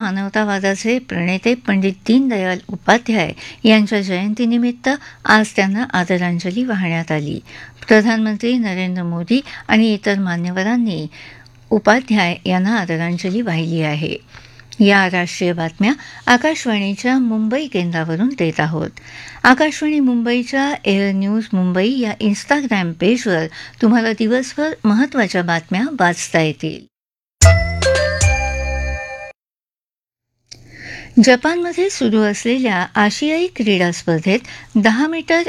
मानवतावादाचे प्रणेते पंडित दीनदयाल उपाध्याय यांच्या जयंतीनिमित्त आज त्यांना आदरांजली वाहण्यात आली. प्रधानमंत्री नरेंद्र मोदी आणि इतर मान्यवरांनी उपाध्याय यांना आदरांजली वाहिली आहे. या राष्ट्रीय बातम्या आकाशवाणीच्या मुंबई केंद्रावरून देत आहोत. आकाशवाणी मुंबईच्या एअर न्यूज मुंबई या इंस्टाग्राम पेजवर तुम्हाला दिवसभर महत्त्वाच्या बातम्या वाचता येतील. जपानमध्ये सुरू असलेल्या आशियाई क्रीडा स्पर्धेत 10 मीटर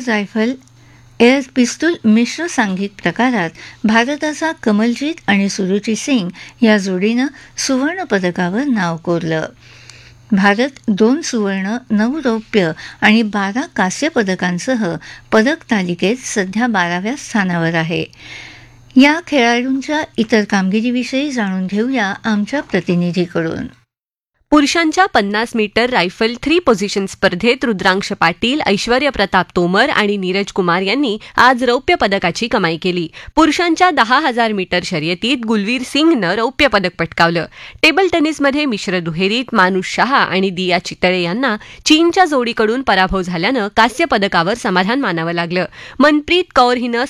एअर पिस्तूल मिश्र सांघिक प्रकारात भारताचा कमलजीत आणि सुरुची सिंग या जोडीनं सुवर्ण पदकावर नाव कोरलं. भारत 2 सुवर्ण, 9 रौप्य आणि 12 कांस्य पदकांसह पदक तालिकेत सध्या 12व्या स्थानावर आहे. या खेळाडूंच्या इतर कामगिरीविषयी जाणून घेऊया आमच्या प्रतिनिधीकडून. पुरुषांच्या 50 मीटर रायफल 3 पोझिशन स्पर्धेत रुद्रांश पाटील, ऐश्वर्य प्रताप तोमर आणि नीरज कुमार यांनी आज रौप्य पदकाची कमाई केली. पुरुषांच्या 10,000 मीटर शर्यतीत गुलवीर सिंगनं रौप्य पदक पटकावलं. टेबल टेनिसमध्ये मिश्र दुहेरीत मानुष शहा आणि दिया चितळे यांना चीनच्या जोडीकडून पराभव झाल्यानं कांस्य पदकावर समाधान मानावं लागलं. मनप्रीत कौर हिनं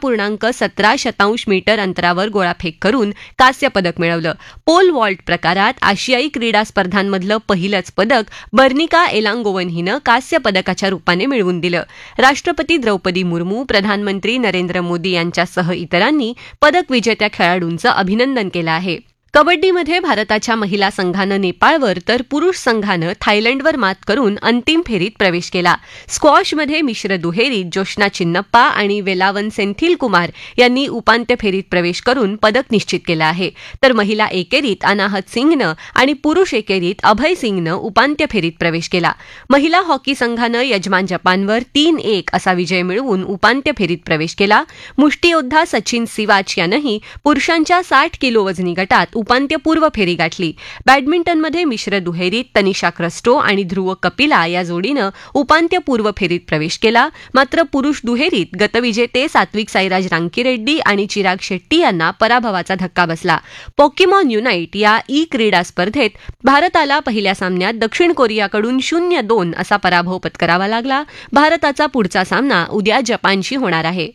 17.17 मीटर अंतरावर गोळाफेक करून कांस्य पदक मिळवलं. पोल वॉल्ट प्रकारात आशियाई क्रीडा स्पर्धांमधलं पहिलंच पदक बर्निका एलांगोवन हिनं कांस्य पदकाच्या रूपाने मिळवून दिलं. राष्ट्रपती द्रौपदी मुर्मू, प्रधानमंत्री नरेंद्र मोदी यांच्यासह इतरांनी पदक विजेत्या खेळाडूंचं अभिनंदन केलं आहे. कबड्डीमध्ये भारताच्या महिला संघानं नेपाळवर तर पुरुष संघानं थायलंडवर मात करून अंतिम फेरीत प्रवेश केला. स्क्वॉशमध्ये मिश्र दुहेरीत जोशना चिन्नप्पा आणि वेलावन सेंथिल कुमार यांनी उपांत्य फेरीत प्रवेश करून पदक निश्चित केलं आहे. तर महिला एकेरीत अनाहत सिंगनं आणि पुरुष एकेरीत अभय सिंगनं उपांत्य फेरीत प्रवेश केला. महिला हॉकी संघानं यजमान जपानवर 3-1 असा विजय मिळवून उपांत्य फेरीत प्रवेश केला. मुष्टियोद्धा सचिन सिवाच यानंही पुरुषांच्या 60 किलो वजनी गटात उपांत्यपूर्व फेरी गाठली. बॅडमिंटनमध्ये मिश्र दुहेरीत तनिषा क्रस्टो आणि ध्रुव कपिला या जोडीनं उपांत्यपूर्व फेरीत प्रवेश केला. मात्र पुरुष दुहेरीत गतविजेते सात्विक साईराज रांकीरेड्डी आणि चिराग शेट्टी यांना पराभवाचा धक्का बसला. पोकेमॉन युनाइट या क्रीडा स्पर्धेत भारताला पहिल्या सामन्यात दक्षिण कोरियाकडून 0-2 असा पराभव पत्करावा लागला. भारताचा पुढचा सामना उद्या जपानशी होणार आहे.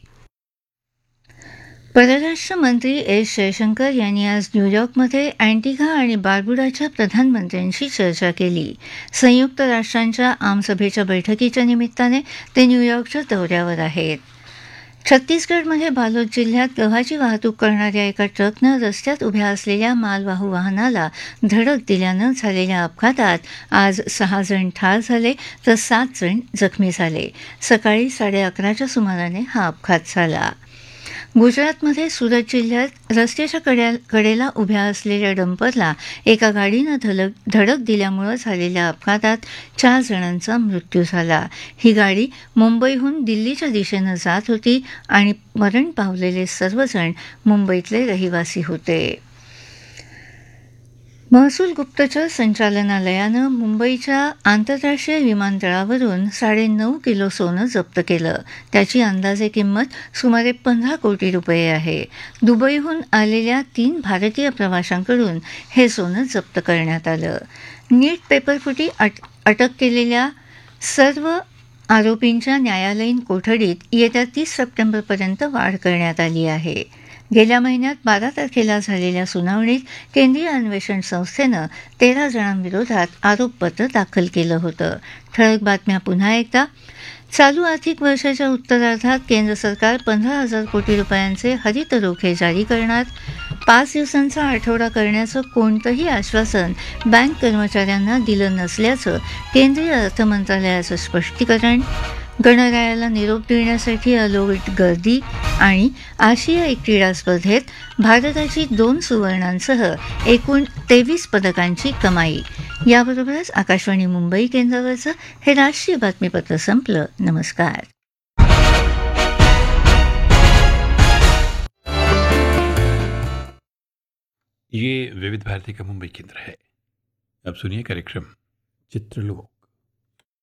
परराष्ट्र मंत्री एस जयशंकर यांनी आज न्यूयॉर्कमध्ये अँटिगा आणि बार्बुडाच्या प्रधानमंत्र्यांशी चर्चा केली. संयुक्त राष्ट्रांच्या आमसभेच्या बैठकीच्या निमित्ताने ते न्यूयॉर्कच्या दौऱ्यावर आहेत. छत्तीसगडमध्ये बालोद जिल्ह्यात गव्हाची वाहतूक करणाऱ्या एका ट्रकनं रस्त्यात उभ्या असलेल्या मालवाहू वाहनाला धडक दिल्यानं झालेल्या अपघातात आज 6 जण ठार झाले तर 7 जण जखमी झाले. सकाळी 11:30च्या सुमाराने हा अपघात झाला. गुजरातमध्ये सुरत जिल्ह्यात रस्त्याच्या कडेला उभ्या असलेल्या डंपरला एका गाडीनं धडक दिल्यामुळे झालेल्या अपघातात 4 जणांचा मृत्यू झाला. ही गाडी मुंबईहून दिल्लीच्या दिशेनं जात होती आणि मरण पावलेले सर्वजण मुंबईतले रहिवासी होते. महसूल गुप्तचर संचालनालयानं मुंबईच्या आंतरराष्ट्रीय विमानतळावरून 9.5 किलो सोनं जप्त केलं. त्याची अंदाजे किंमत सुमारे 15 कोटी रुपये आहे. दुबईहून आलेल्या 3 भारतीय प्रवाशांकडून हे सोनं जप्त करण्यात आलं. नीट पेपरफुटी अटक केलेल्या सर्व आरोपींच्या न्यायालयीन कोठडीत येत्या 30 सप्टेंबरपर्यंत वाढ करण्यात आली आहे. गेल्या महिन्यात 12 तारखेला झालेल्या सुनावणीत केंद्रीय अन्वेषण संस्थेनं 13 जणांविरोधात आरोपपत्र दाखल केलं होतं. ठळक बातम्या पुन्हा एकदा. चालू आर्थिक वर्षाच्या उत्तरार्धात केंद्र सरकार 15,000 कोटी रुपयांचे हरित रोखे जारी करणार. 5 दिवसांचा आठवडा करण्याचं कोणतंही आश्वासन बँक कर्मचाऱ्यांना दिलं नसल्याचं केंद्रीय अर्थमंत्रालयाचं स्पष्टीकरण. गणरायाला निरोप देण्यासाठी अलोट गर्दी आणि आशियाई क्रीडा स्पर्धेत भारताची 2 सुवर्णांसह एकूण 23 पदकांची कमाई. याबरोबरच आकाशवाणी मुंबई केंद्रावरचं हे राष्ट्रीय बातमीपत्र संपलं. नमस्कार. ये विविध भारती का मुंबई केंद्र है. अब सुनिए कार्यक्रम चित्रलोक.